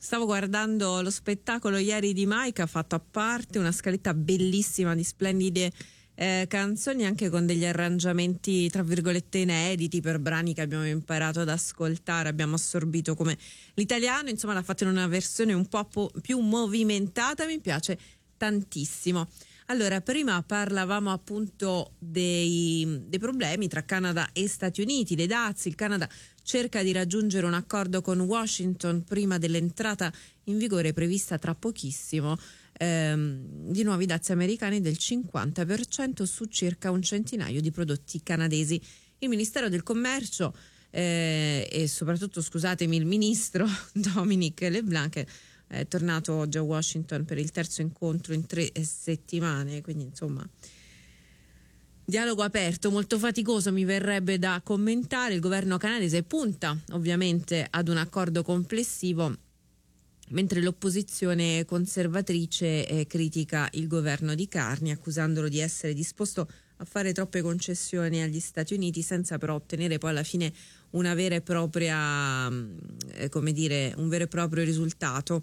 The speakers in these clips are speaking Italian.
Stavo guardando lo spettacolo ieri di Maika, fatto a parte, una scaletta bellissima di splendide canzoni, anche con degli arrangiamenti tra virgolette inediti per brani che abbiamo imparato ad ascoltare, abbiamo assorbito come l'italiano, insomma l'ha fatto in una versione un po' più movimentata, mi piace tantissimo. Allora, prima parlavamo appunto dei problemi tra Canada e Stati Uniti, dei dazi. Il Canada cerca di raggiungere un accordo con Washington prima dell'entrata in vigore prevista tra pochissimo di nuovi dazi americani del 50% su circa un centinaio di prodotti canadesi. Il Ministero del Commercio e soprattutto, scusatemi, il ministro Dominic LeBlanc è tornato oggi a Washington per il terzo incontro in 3 settimane, quindi insomma dialogo aperto, molto faticoso mi verrebbe da commentare. Il governo canadese punta ovviamente ad un accordo complessivo, mentre l'opposizione conservatrice critica il governo di Carney, accusandolo di essere disposto a fare troppe concessioni agli Stati Uniti senza però ottenere poi alla fine una vera e propria, come dire, un vero e proprio risultato.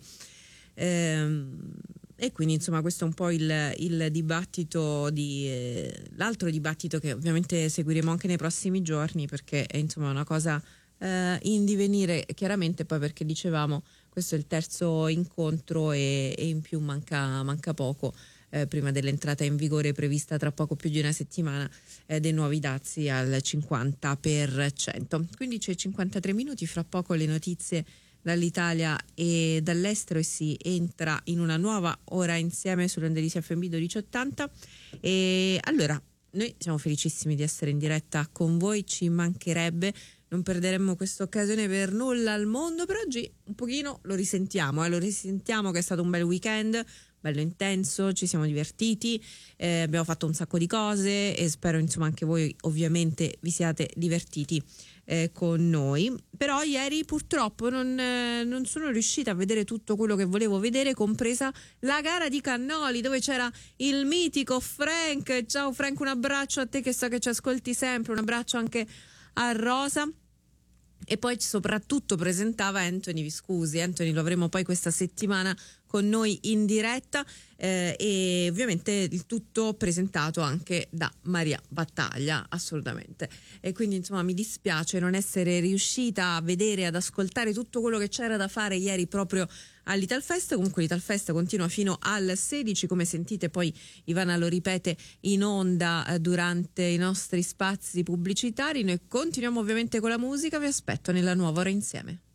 E quindi insomma questo è un po' il dibattito l'altro dibattito che ovviamente seguiremo anche nei prossimi giorni, perché è insomma una cosa in divenire chiaramente, poi perché dicevamo questo è il terzo incontro e in più manca poco prima dell'entrata in vigore prevista tra poco più di una settimana dei nuovi dazi al 50%. 15:53, fra poco le notizie dall'Italia e dall'estero e si entra in una nuova ora insieme sull'onde di CFM 1280. E allora noi siamo felicissimi di essere in diretta con voi, ci mancherebbe, non perderemmo questa occasione per nulla al mondo. Per oggi un pochino lo risentiamo che è stato un bel weekend, bello intenso, ci siamo divertiti, abbiamo fatto un sacco di cose e spero insomma anche voi ovviamente vi siate divertiti con noi. Però ieri purtroppo non sono riuscita a vedere tutto quello che volevo vedere, compresa la gara di cannoli dove c'era il mitico Frank. Ciao Frank, un abbraccio a te che so che ci ascolti sempre, un abbraccio anche a Rosa. E poi soprattutto presentava Anthony Viscusi. Anthony lo avremo poi questa settimana con noi in diretta e ovviamente il tutto presentato anche da Maria Battaglia, assolutamente. E quindi insomma mi dispiace non essere riuscita a vedere, ad ascoltare tutto quello che c'era da fare ieri proprio all'Italfest. Comunque l'Italfest continua fino al 16, come sentite poi Ivana lo ripete in onda durante i nostri spazi pubblicitari. Noi continuiamo ovviamente con la musica, vi aspetto nella nuova ora insieme.